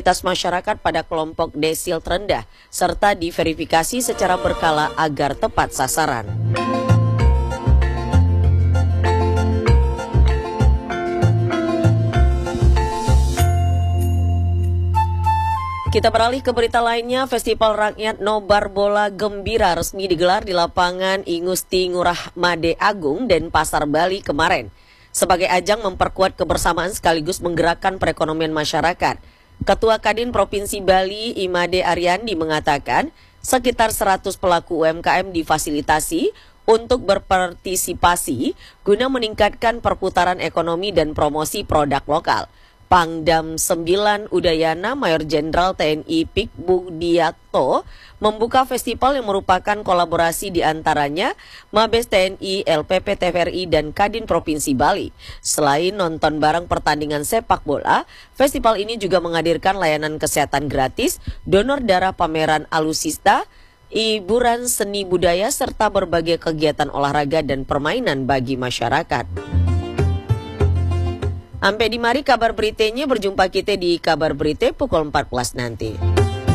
aktivitas masyarakat pada kelompok desil terendah, serta diverifikasi secara berkala agar tepat sasaran. Kita beralih ke berita lainnya. Festival Rakyat Nobar Bola Gembira resmi digelar di lapangan Ingusti Ngurah Made Agung dan Pasar Bali kemarin. Sebagai ajang memperkuat kebersamaan sekaligus menggerakkan perekonomian masyarakat. Ketua Kadin Provinsi Bali Imade Ariandi mengatakan sekitar 100 pelaku UMKM difasilitasi untuk berpartisipasi guna meningkatkan perputaran ekonomi dan promosi produk lokal. Pangdam 9 Udayana Mayor Jenderal TNI Pik Budiakto membuka festival yang merupakan kolaborasi di antaranya Mabes TNI, LPP TVRI, dan Kadin Provinsi Bali. Selain nonton bareng pertandingan sepak bola, festival ini juga menghadirkan layanan kesehatan gratis, donor darah, pameran alusista, hiburan seni budaya, serta berbagai kegiatan olahraga dan permainan bagi masyarakat. Sampai di mari kabar beritanya, berjumpa kita di kabar berita pukul 14 nanti.